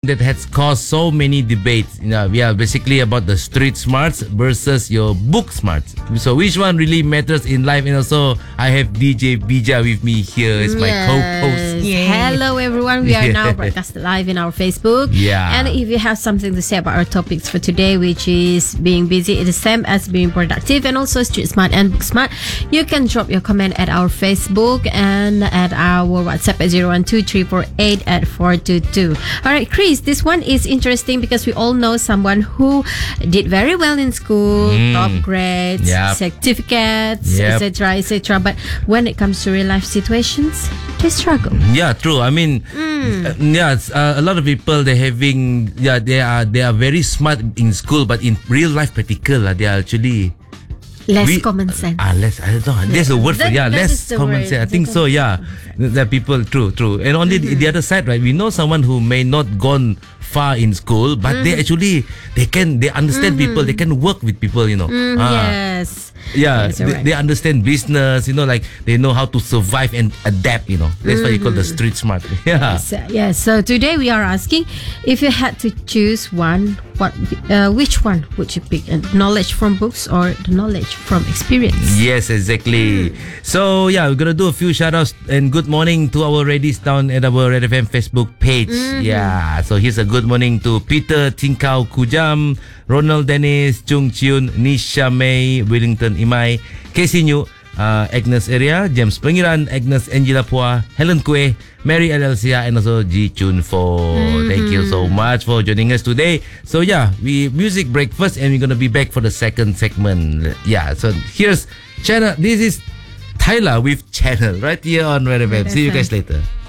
that has caused so many debates. Basically about the street smarts versus your book smarts. So which one really matters in life? And also I have DJ Bija with me here as my co-host. Hello everyone, we are now broadcast live in our Facebook. And if you have something to say about our topics for today, which is being busy, it is same as being productive, and also street smart and book smart, you can drop your comment at our Facebook and at our WhatsApp at 012-348-422. Alright, Chris, this one is interesting because we all know someone who did very well in school, top grades, certificates, etc. But when it comes to real life situations, they struggle. Yeah, true. I mean, a lot of people they are very smart in school, but in real life practical, they are actually less common sense. I don't know. There's a word for less common sense. I think so. Yeah, the people. True. And on the other side, right? We know someone who may not gone far in school, but they understand people. They can work with people. Yes. Yeah, they understand business. Like they know how to survive and adapt. That's why you call the street smart. Yes. So today we are asking, if you had to choose one, which one would you pick? Knowledge from books or the knowledge from experience? Yes, exactly. So we're gonna do a few shout outs and good morning to our Reddies down at our Red FM Facebook page. So here's a good morning to Peter Tinkau Kujam, Ronald Dennis, Chung Chiun, Nisha May, Wellington Imai, Casey New, Agnes Area, James Pengiran, Agnes Angela Pua, Helen Kue, Mary Alcia, and also Ji Chun Fo. Thank you so much for joining us today. So we music break first, and we're gonna be back for the second segment. So here's Channel. This is Tyler with Channel right here on Red FM. See you guys later.